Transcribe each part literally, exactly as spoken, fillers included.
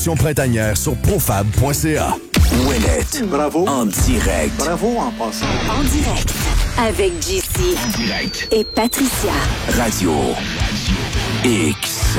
Printanière sur profab point c a. Ouellet. Bravo. En direct. Bravo en passant. En direct. Avec J C. En direct. Et Patricia. Radio X.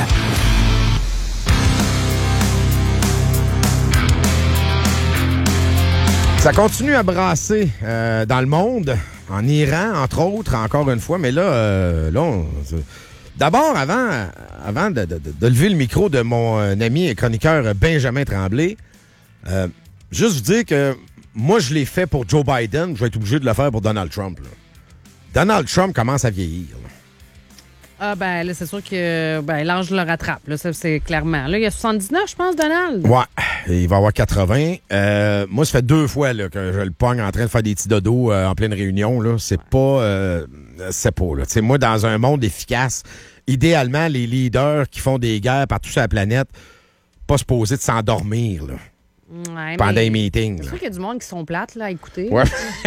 Ça continue à brasser euh, dans le monde, en Iran, entre autres, encore une fois. Mais là, euh, là on, d'abord, avant, avant de, de, de lever le micro de mon euh, ami et chroniqueur Benjamin Tremblay, euh, juste vous dire que moi, je l'ai fait pour Joe Biden, je vais être obligé de le faire pour Donald Trump. Là. Donald Trump commence à vieillir. Là. Ah ben là, c'est sûr que ben, l'âge le rattrape, là, ça c'est clairement. Là, il y a soixante-dix-neuf, je pense, Donald. Ouais, il va avoir quatre-vingts. Euh, moi, ça fait deux fois là, que je le pogne en train de faire des petits dodos euh, en pleine réunion. Là. C'est pas... Euh, c'est pas, là. Tu sais, moi, dans un monde efficace, idéalement, les leaders qui font des guerres partout sur la planète, pas supposés de s'endormir, là. Ouais, pendant les meetings. C'est sûr qu'il y a du monde qui sont plates là, à écouter. Ouais.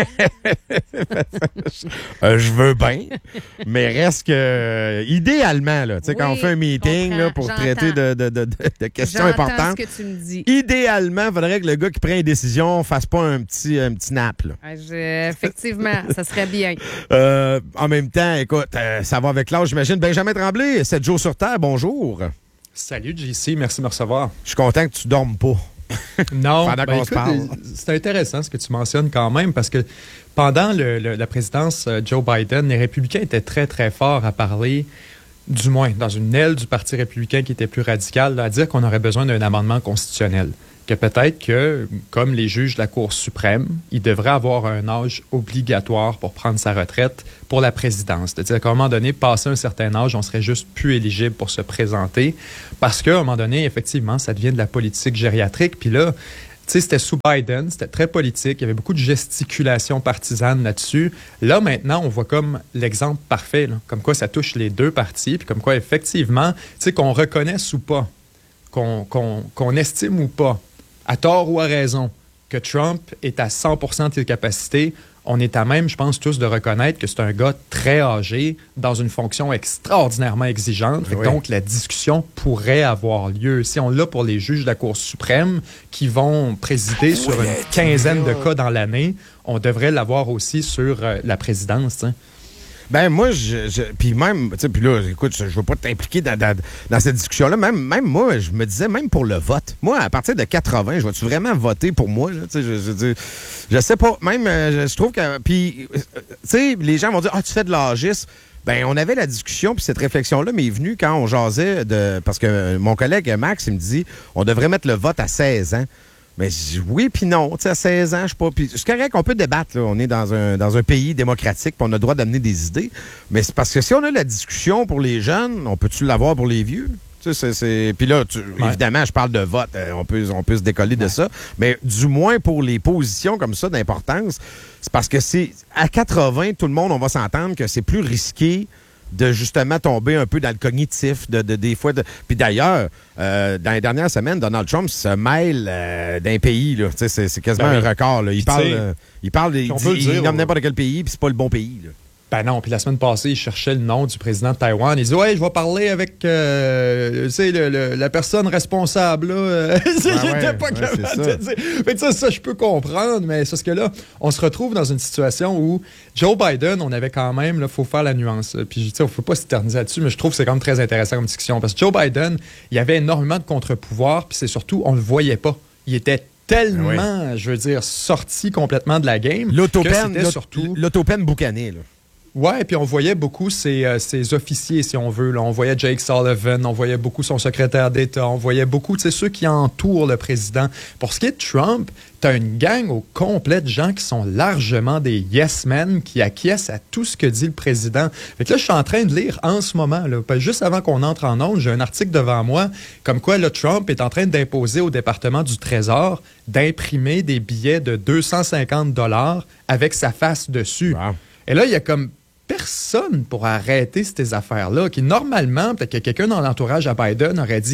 euh, je veux bien, mais reste que, euh, idéalement, là, tu sais, oui, quand on fait un meeting là, pour traiter de, de, de, de questions J'entends importantes, ce que tu me dis. Idéalement, il faudrait que le gars qui prend une décision fasse pas un petit, un petit nap. Là. Ouais, je, effectivement, ça serait bien. Euh, en même temps, écoute, euh, ça va avec l'âge, j'imagine. Benjamin Tremblay, sept jours sur Terre, bonjour. Salut, J C, merci de me recevoir. Je suis content que tu dormes pas. Non, pendant ben qu'on se parle. C'est intéressant ce que tu mentionnes quand même, parce que pendant le, le, la présidence Joe Biden, les républicains étaient très, très forts à parler, du moins dans une aile du Parti républicain qui était plus radicale, à dire qu'on aurait besoin d'un amendement constitutionnel. Que peut-être que, comme les juges de la Cour suprême, il devrait avoir un âge obligatoire pour prendre sa retraite pour la présidence. C'est-à-dire qu'à un moment donné, passé un certain âge, on serait juste plus éligible pour se présenter parce qu'à un moment donné, effectivement, ça devient de la politique gériatrique. Puis là, tu sais, c'était sous Biden, c'était très politique, il y avait beaucoup de gesticulation partisane là-dessus. Là, maintenant, on voit comme l'exemple parfait, là, comme quoi ça touche les deux partis, puis comme quoi, effectivement, tu sais, qu'on reconnaisse ou pas, qu'on, qu'on, qu'on estime ou pas, à tort ou à raison, que Trump est à cent pour cent de ses capacités, on est à même, je pense, tous de reconnaître que c'est un gars très âgé dans une fonction extraordinairement exigeante. Fait que oui. Donc, la discussion pourrait avoir lieu. Si on l'a pour les juges de la Cour suprême qui vont présider sur une quinzaine de cas dans l'année, on devrait l'avoir aussi sur euh, la présidence, t'sais. Ben moi, je, je puis même, tu sais, puis là, écoute, je, je veux pas t'impliquer dans, dans, dans cette discussion-là. Même, même moi, je me disais, même pour le vote, moi, à partir de quatre-vingts, je vais-tu vraiment voter pour moi? Tu sais, je, je, je, je sais pas. Même, je, je trouve que, puis, tu sais, les gens vont dire, ah, tu fais de l'âgisme. Ben, on avait la discussion, puis cette réflexion-là m'est venue quand on jasait de, parce que mon collègue Max, il me dit, on devrait mettre le vote à seize ans. Mais oui, puis non. Tu sais, à seize ans, je sais pas. Puis c'est correct, on peut débattre. Là. On est dans un, dans un pays démocratique, puis on a le droit d'amener des idées. Mais c'est parce que si on a la discussion pour les jeunes, on peut-tu l'avoir pour les vieux? Tu sais, c'est, c'est... Puis là, tu... ouais. évidemment, je parle de vote. On peut, on peut se décoller ouais. de ça. Mais du moins pour les positions comme ça d'importance, c'est parce que c'est à quatre-vingts, tout le monde, on va s'entendre que c'est plus risqué de justement tomber un peu dans le cognitif, de, de des fois. De... Puis d'ailleurs, euh, dans les dernières semaines, Donald Trump se mêle euh, d'un pays. Là. C'est, c'est quasiment ben, un record. Là. Il, parle, euh, il parle, il dit, il nomme n'importe quel pays, puis c'est pas le bon pays. Là. Ben non, puis la semaine passée, il cherchait le nom du président de Taïwan. Il dit « Ouais, je vais parler avec euh, tu sais, le, le, la personne responsable. » là. J'étais ouais, pas ouais, capable de dire. Fait que ça, ça, je peux comprendre, mais c'est ce que là, on se retrouve dans une situation où Joe Biden, on avait quand même, il faut faire la nuance. Puis, tu sais, on ne faut pas s'éterniser là-dessus, mais je trouve que c'est quand même très intéressant comme discussion. Parce que Joe Biden, il y avait énormément de contre-pouvoirs, puis c'est surtout, on ne le voyait pas. Il était tellement, oui. je veux dire, sorti complètement de la game. L'autopen, surtout... l'autopen boucané, là. Ouais, puis on voyait beaucoup ses, euh, ses officiers, si on veut. Là. On voyait Jake Sullivan, on voyait beaucoup son secrétaire d'État, on voyait beaucoup, tu sais, ceux qui entourent le président. Pour ce qui est de Trump, t'as une gang au complet de gens qui sont largement des yes men, qui acquiescent à tout ce que dit le président. Fait que là, je suis en train de lire en ce moment, là, juste avant qu'on entre en ondes, j'ai un article devant moi, comme quoi là, Trump est en train d'imposer au département du Trésor d'imprimer des billets de deux cent cinquante dollars avec sa face dessus. Wow. Et là, il y a comme personne pour arrêter ces affaires-là, qui normalement, peut-être que quelqu'un dans l'entourage à Biden aurait dit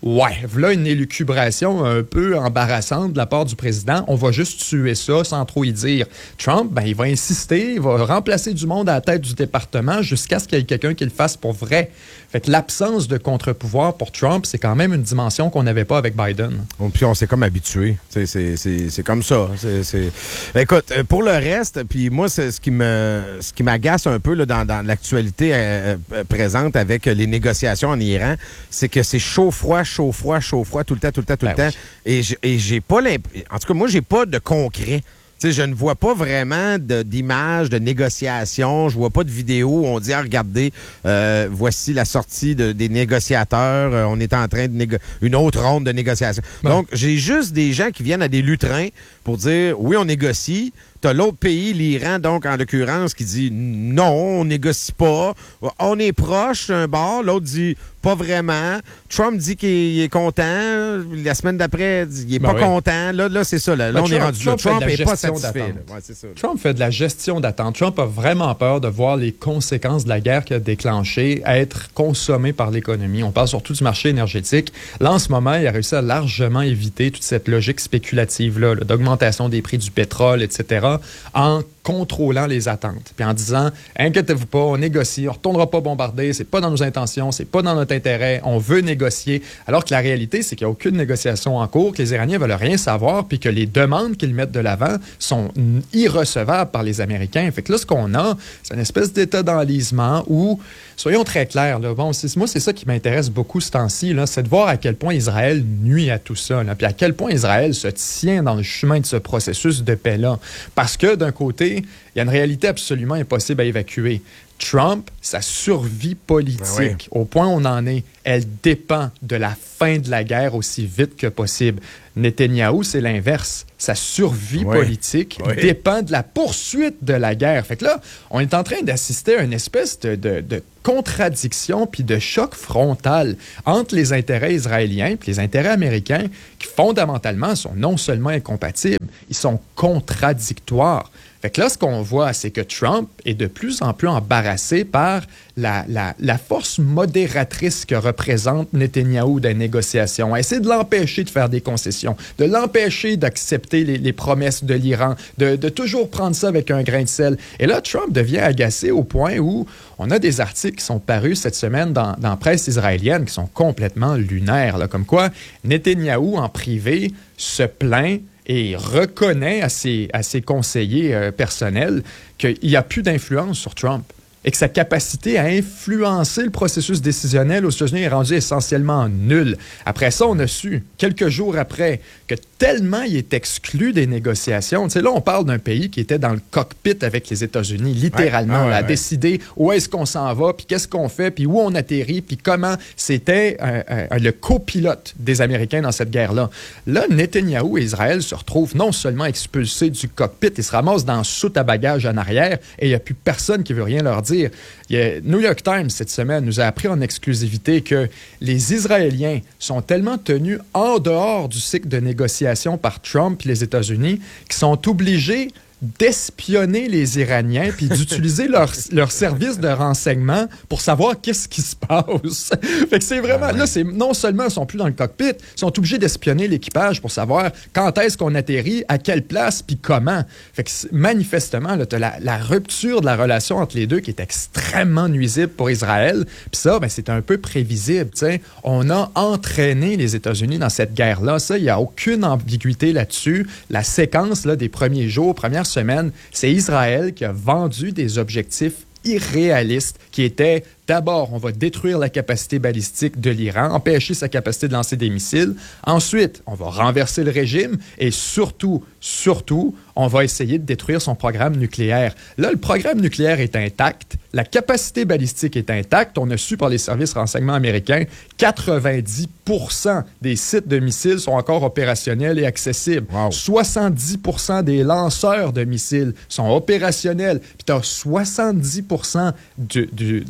Ouais, voilà une élucubration un peu embarrassante de la part du président. On va juste tuer ça sans trop y dire. Trump, ben, il va insister, il va remplacer du monde à la tête du département jusqu'à ce qu'il y ait quelqu'un qui le fasse pour vrai. Fait que l'absence de contre-pouvoir pour Trump, c'est quand même une dimension qu'on n'avait pas avec Biden. Bon, puis on s'est comme habitué. C'est, c'est, c'est, c'est comme ça. C'est, c'est... Écoute, pour le reste, puis moi, c'est ce qui me, ce qui m'agace un peu là, dans, dans l'actualité euh, présente avec les négociations en Iran, c'est que c'est chaud-froid, chaud-froid, chaud-froid, tout le temps, tout le temps, tout le Ben temps. Et j'ai, et j'ai pas l'impression... En tout cas, moi, j'ai pas de concret. Tu sais, je ne vois pas vraiment de, d'images de négociations. Je vois pas de vidéos où on dit, ah, regardez, euh, voici la sortie de, des négociateurs. Euh, on est en train de négocier une autre ronde de négociations. Ben. Donc, j'ai juste des gens qui viennent à des lutrins pour dire, oui, on négocie. T'as l'autre pays, l'Iran, donc, en l'occurrence, qui dit non, on négocie pas. On est proche d'un bord. L'autre dit pas vraiment. Trump dit qu'il est content. La semaine d'après, il est Ben pas oui. content. Là, là c'est ça. Là, là Ben, on Trump, est rendu Trump là. Trump fait de la n'est pas gestion satisfait. d'attente. là. Ouais, c'est ça, là. Trump fait de la gestion d'attente. Trump a vraiment peur de voir les conséquences de la guerre qu'il a déclenchée être consommées par l'économie. On parle surtout du marché énergétique. Là, en ce moment, il a réussi à largement éviter toute cette logique spéculative-là, là, d'augmentation des prix du pétrole, et cetera, en contrôlant les attentes. Puis en disant, inquiétez-vous pas, on négocie, on retournera pas bombarder, c'est pas dans nos intentions, c'est pas dans notre intérêt, on veut négocier. Alors que la réalité, c'est qu'il n'y a aucune négociation en cours, que les Iraniens veulent rien savoir, puis que les demandes qu'ils mettent de l'avant sont irrecevables par les Américains. Fait que là, ce qu'on a, c'est une espèce d'état d'enlisement où, soyons très clairs, là, bon, c'est, moi, c'est ça qui m'intéresse beaucoup ce temps-ci, là, c'est de voir à quel point Israël nuit à tout ça, là, puis à quel point Israël se tient dans le chemin de ce processus de paix-là. Parce que, d'un côté, il y a une réalité absolument impossible à évacuer. Trump, sa survie politique, Ben oui. au point où on en est, elle dépend de la fin de la guerre aussi vite que possible. Netanyahou, c'est l'inverse. Sa survie Oui. politique Oui. dépend de la poursuite de la guerre. Fait que là, on est en train d'assister à une espèce de, de, de contradiction puis de choc frontal entre les intérêts israéliens et les intérêts américains qui, fondamentalement, sont non seulement incompatibles, ils sont contradictoires. Fait que là, ce qu'on voit, c'est que Trump est de plus en plus embarrassé par la, la, la force modératrice que représente Netanyahou dans les négociations. Essayer de l'empêcher de faire des concessions, de l'empêcher d'accepter les, les promesses de l'Iran, de, de toujours prendre ça avec un grain de sel. Et là, Trump devient agacé au point où on a des articles qui sont parus cette semaine dans, dans la presse israélienne qui sont complètement lunaires, là, comme quoi Netanyahou, en privé, se plaint et reconnaît à ses, à ses conseillers euh, personnels qu'il n'y a plus d'influence sur Trump et que sa capacité à influencer le processus décisionnel aux États-Unis est rendue essentiellement nulle. Après ça, on a su, quelques jours après, que tellement il est exclu des négociations. Tu sais, là, on parle d'un pays qui était dans le cockpit avec les États-Unis, littéralement, Ouais. Ah ouais, là, à ouais. décider où est-ce qu'on s'en va, puis qu'est-ce qu'on fait, puis où on atterrit, puis comment. C'était euh, euh, le copilote des Américains dans cette guerre-là. Là, Netanyahou et Israël se retrouvent non seulement expulsés du cockpit, ils se ramassent dans la soute à bagages en arrière, et il n'y a plus personne qui veut rien leur dire. Il y a, New York Times, cette semaine, nous a appris en exclusivité que les Israéliens sont tellement tenus en dehors du cycle de négociation par Trump et les États-Unis qu'ils sont obligés d'espionner les Iraniens puis d'utiliser leur, leur service de renseignement pour savoir qu'est-ce qui se passe. Fait que c'est vraiment... Ah ouais. Là, c'est non seulement ils sont plus dans le cockpit, ils sont obligés d'espionner l'équipage pour savoir quand est-ce qu'on atterrit, à quelle place, puis comment. Fait que manifestement, tu as la, la rupture de la relation entre les deux qui est extrêmement nuisible pour Israël. Puis ça, ben, c'est un peu prévisible. T'sais. On a entraîné les États-Unis dans cette guerre-là. Ça, il n'y a aucune ambiguïté là-dessus. La séquence là, des premiers jours, premières semaine, c'est Israël qui a vendu des objectifs irréalistes qui étaient d'abord, on va détruire la capacité balistique de l'Iran, empêcher sa capacité de lancer des missiles. Ensuite, on va renverser le régime et surtout, surtout, on va essayer de détruire son programme nucléaire. Là, le programme nucléaire est intact, la capacité balistique est intacte. On a su par les services renseignements américains, quatre-vingt-dix pour cent des sites de missiles sont encore opérationnels et accessibles. Wow. soixante-dix pour cent des lanceurs de missiles sont opérationnels. Puis tu as soixante-dix pour cent du, du, des stocks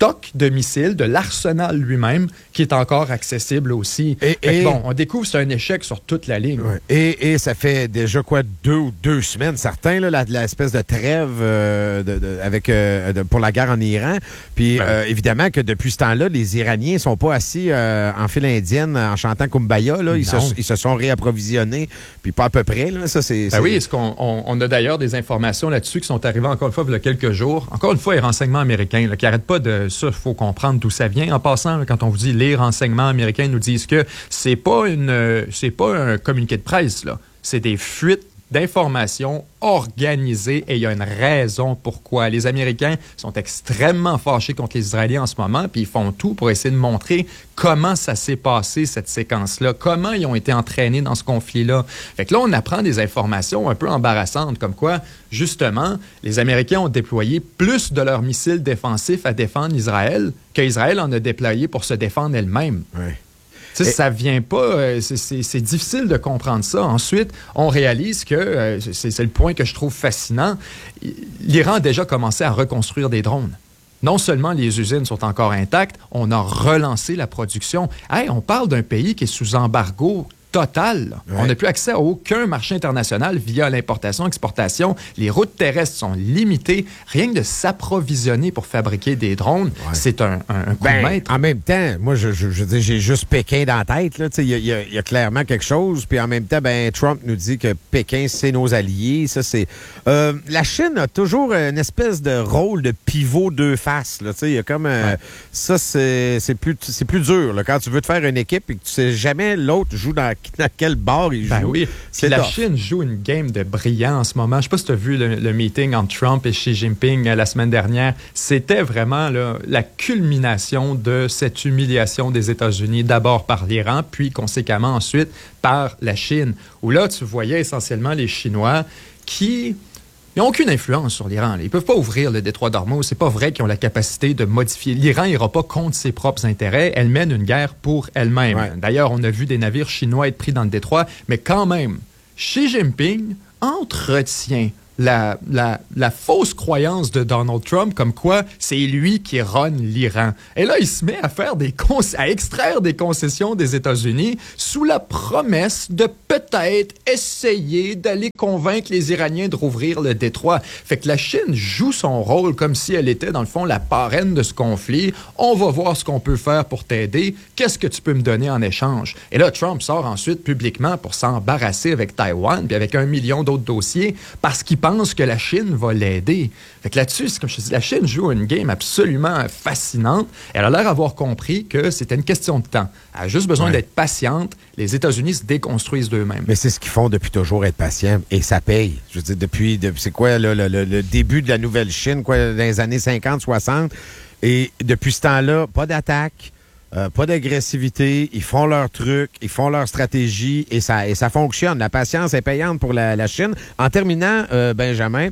stock de missiles, de l'arsenal lui-même, qui est encore accessible aussi. Et, et bon, on découvre que c'est un échec sur toute la ligne. Ouais. Et, et ça fait déjà quoi, deux ou deux semaines, certains, là, la, l'espèce de trêve euh, de, de, avec, euh, de, pour la guerre en Iran. Puis ben. euh, évidemment que depuis ce temps-là, les Iraniens sont pas assis euh, en file indienne en chantant Kumbaya. Là. Ils, se, ils se sont réapprovisionnés, puis pas à peu près. Là. Ça, c'est, ben c'est... oui, est-ce qu'on on, on a d'ailleurs des informations là-dessus qui sont arrivées encore une fois il y a quelques jours. Encore une fois, les renseignements américains là, qui n'arrêtent pas de ça. Il faut comprendre d'où ça vient. En passant, là, quand on vous dit les renseignements américains nous disent que c'est pas une, euh, c'est pas un communiqué de presse, là. C'est des fuites d'informations organisées et il y a une raison pourquoi. Les Américains sont extrêmement fâchés contre les Israéliens en ce moment, puis ils font tout pour essayer de montrer comment ça s'est passé, cette séquence-là, comment ils ont été entraînés dans ce conflit-là. Fait que là, on apprend des informations un peu embarrassantes, comme quoi, justement, les Américains ont déployé plus de leurs missiles défensifs à défendre Israël qu'Israël en a déployé pour se défendre elle-même. Oui. Tu sais, ça vient pas... C'est, c'est, c'est difficile de comprendre ça. Ensuite, on réalise que, euh, c'est, c'est le point que je trouve fascinant, l'Iran a déjà commencé à reconstruire des drones. Non seulement les usines sont encore intactes, on a relancé la production. Hey, on parle d'un pays qui est sous embargo total. Ouais. On n'a plus accès à aucun marché international via l'importation, exportation. Les routes terrestres sont limitées. Rien que de s'approvisionner pour fabriquer des drones, ouais. c'est un, un, un coup ben, de maître. En même temps, moi, je, je, je dis, j'ai juste Pékin dans la tête. Il y, y, y a clairement quelque chose. Puis en même temps, ben, Trump nous dit que Pékin, c'est nos alliés. Ça, c'est... Euh, la Chine a toujours une espèce de rôle de pivot deux faces. Il y a comme... Euh, ouais. Ça, c'est, c'est, plus, c'est plus dur. Là, quand tu veux te faire une équipe et que tu sais jamais l'autre joue dans dans quel bord il joue. Ben oui. C'est la tough. Chine joue une game de brillant en ce moment. Je ne sais pas si tu as vu le, le meeting entre Trump et Xi Jinping la semaine dernière. C'était vraiment là, la culmination de cette humiliation des États-Unis, d'abord par l'Iran, puis conséquemment ensuite par la Chine, où là, tu voyais essentiellement les Chinois qui... Ils n'ont aucune influence sur l'Iran. Ils ne peuvent pas ouvrir le détroit d'Ormuz. C'est pas vrai qu'ils ont la capacité de modifier. L'Iran n'ira pas contre ses propres intérêts. Elle mène une guerre pour elle-même. Ouais. D'ailleurs, on a vu des navires chinois être pris dans le détroit. Mais quand même, Xi Jinping entretient la, la, la fausse croyance de Donald Trump comme quoi c'est lui qui run l'Iran. Et là, il se met à faire des con- à extraire des concessions des États-Unis sous la promesse de peut-être essayer d'aller convaincre les Iraniens de rouvrir le détroit. Fait que la Chine joue son rôle comme si elle était, dans le fond, la parraine de ce conflit. On va voir ce qu'on peut faire pour t'aider. Qu'est-ce que tu peux me donner en échange? Et là, Trump sort ensuite publiquement pour s'embarrasser avec Taïwan puis avec un million d'autres dossiers parce qu'il pense que la Chine va l'aider. Fait que là-dessus, c'est comme je te dis, la Chine joue une game absolument fascinante. Elle a l'air d'avoir compris que c'était une question de temps. Elle a juste besoin ouais. d'être patiente. Les États-Unis se déconstruisent d'eux-mêmes. Mais c'est ce qu'ils font depuis toujours, être patients. Et ça paye. Je veux dire, depuis, depuis c'est quoi là, le, le, le début de la nouvelle Chine, quoi, dans les années cinquante, soixante. Et depuis ce temps-là, pas d'attaque. Euh, pas d'agressivité, ils font leur truc, ils font leur stratégie et ça, et ça fonctionne. La patience est payante pour la, la Chine. En terminant, euh, Benjamin,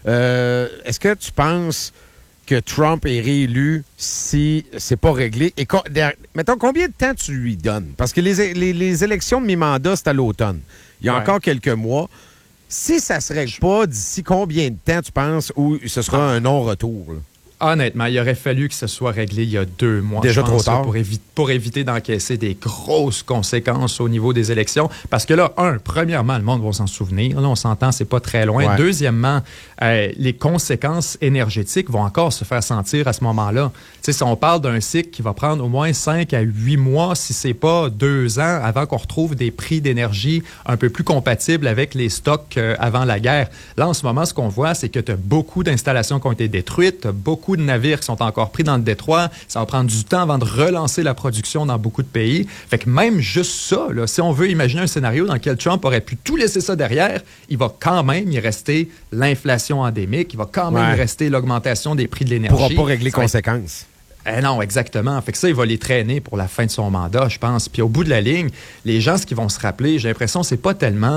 euh, est-ce que tu penses que Trump est réélu si c'est pas réglé? Et co- mettons, combien de temps tu lui donnes? Parce que les, les, les élections de mi-mandat, c'est à l'automne. Il y a ouais. encore quelques mois. Si ça se règle pas, d'ici combien de temps tu penses où ce sera un non-retour? Là? Honnêtement, il aurait fallu que ce soit réglé il y a deux mois. Déjà je pense, trop tard. Pour, évi- pour éviter d'encaisser des grosses conséquences au niveau des élections. Parce que là, un, premièrement, le monde va s'en souvenir. Là, on s'entend, c'est pas très loin. Ouais. Deuxièmement, euh, les conséquences énergétiques vont encore se faire sentir à ce moment-là. Tu sais, si on parle d'un cycle qui va prendre au moins cinq à huit mois, si c'est pas deux ans, avant qu'on retrouve des prix d'énergie un peu plus compatibles avec les stocks euh, avant la guerre. Là, en ce moment, ce qu'on voit, c'est que tu as beaucoup d'installations qui ont été détruites, tu as beaucoup de navires qui sont encore pris dans le détroit. Ça va prendre du temps avant de relancer la production dans beaucoup de pays. Fait que même juste ça, là, si on veut imaginer un scénario dans lequel Trump aurait pu tout laisser ça derrière, il va quand même y rester l'inflation endémique, il va quand même ouais. y rester l'augmentation des prix de l'énergie. Il ne pourra pas régler les conséquences. Eh non, exactement. Fait que ça, il va les traîner pour la fin de son mandat, je pense. Puis au bout de la ligne, les gens, ce qu'ils vont se rappeler, j'ai l'impression, c'est pas tellement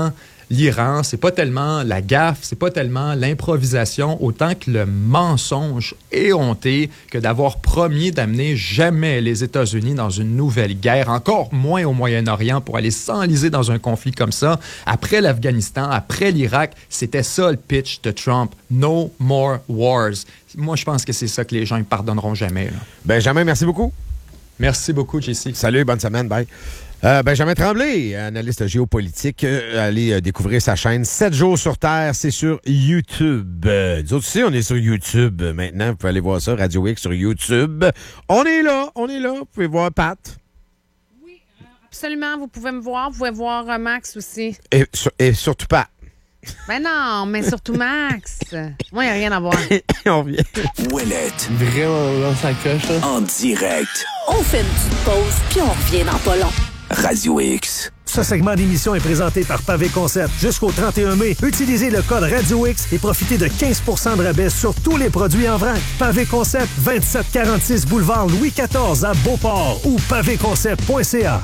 l'Iran, c'est pas tellement la gaffe, c'est pas tellement l'improvisation, autant que le mensonge éhonté que d'avoir promis d'amener jamais les États-Unis dans une nouvelle guerre, encore moins au Moyen-Orient, pour aller s'enliser dans un conflit comme ça. Après l'Afghanistan, après l'Irak, c'était ça le pitch de Trump. No more wars. Moi, je pense que c'est ça que les gens ne pardonneront jamais. Là. Benjamin, merci beaucoup. Merci beaucoup, J C. Salut, bonne semaine, bye. Euh, Benjamin Tremblay, analyste géopolitique, euh, allez euh, découvrir sa chaîne sept jours sur Terre, c'est sur YouTube. Euh, nous autres aussi, on est sur YouTube euh, maintenant. Vous pouvez aller voir ça, Radio X sur YouTube. On est là, on est là. Vous pouvez voir Pat. Oui, euh, absolument. Vous pouvez me voir. Vous pouvez voir euh, Max aussi. Et, sur- et surtout Pat. Ben non, mais surtout Max. Moi, il n'y a rien à voir. On vient. Ouellette. Vraiment, là, ça coche, là. En direct. On fait une petite pause, puis on revient dans pas long. Radio X. Ce segment d'émission est présenté par Pavé Concept. Jusqu'au trente et un mai, utilisez le code Radio X et profitez de quinze pour cent de rabais sur tous les produits en vrac. Pavé Concept, vingt-sept quarante-six boulevard Louis quatorze à Beauport ou pavé concept point c a.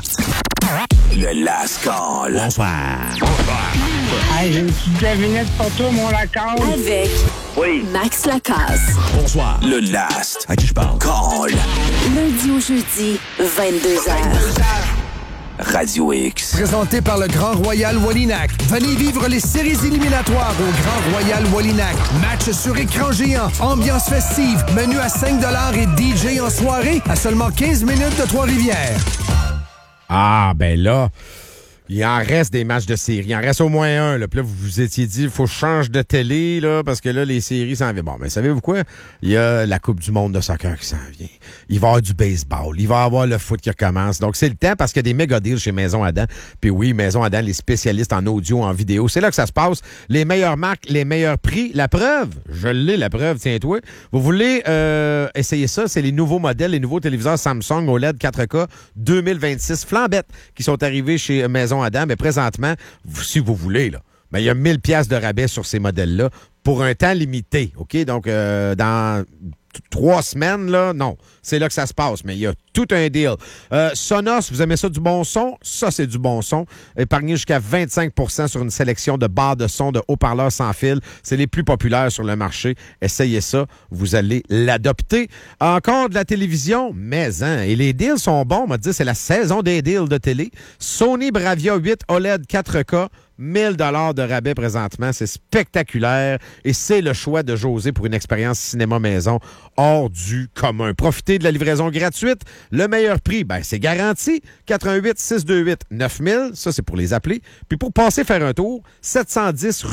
Le Last Call. Bonsoir. Hey, j'ai une petite devinette pour toi, mon Lacan. Avec Oui. Max Lacasse. Bonsoir. Le Last. À qui je parle? Call. Lundi au jeudi, vingt-deux heures. Radio X. Présenté par le Grand Royal Wallinac. Venez vivre les séries éliminatoires au Grand Royal Wallinac. Match sur écran géant, ambiance festive, menu à cinq dollars et D J en soirée à seulement quinze minutes de Trois-Rivières. Ah, ben là, il en reste des matchs de série. Il en reste au moins un. Là. Puis là, vous vous étiez dit, il faut changer de télé, là, parce que là, les séries s'en viennent. Bon, mais savez-vous quoi? Il y a la Coupe du monde de soccer qui s'en vient. Il va y avoir du baseball. Il va y avoir le foot qui recommence. Donc, c'est le temps parce qu'il y a des méga deals chez Maison Adam. Puis oui, Maison Adam, les spécialistes en audio, en vidéo. C'est là que ça se passe. Les meilleures marques, les meilleurs prix. La preuve, je l'ai, la preuve, tiens-toi. Vous voulez euh, essayer ça? C'est les nouveaux modèles, les nouveaux téléviseurs Samsung O L E D quatre K deux mille vingt-six flambettes qui sont arrivés chez Maison Adam. Mais présentement, si vous voulez, là, ben, il y a mille piastres de rabais sur ces modèles-là pour un temps limité. OK? Donc, euh, dans trois semaines, là, non. C'est là que ça se passe, mais il y a tout un deal. Euh, Sonos, vous aimez ça du bon son? Ça, c'est du bon son. Épargnez jusqu'à vingt-cinq pour cent sur une sélection de barres de son, de haut-parleurs sans fil. C'est les plus populaires sur le marché. Essayez ça, vous allez l'adopter. Encore de la télévision, mais hein, et les deals sont bons. On m'a dit, c'est la saison des deals de télé. Sony Bravia huit O L E D quatre K. mille dollars de rabais présentement. C'est spectaculaire et c'est le choix de José pour une expérience cinéma maison hors du commun. Profitez de la livraison gratuite. Le meilleur prix, ben, c'est garanti. quatre un huit, six deux huit, neuf mille. Ça, c'est pour les appeler. Puis pour passer faire un tour, sept cent dix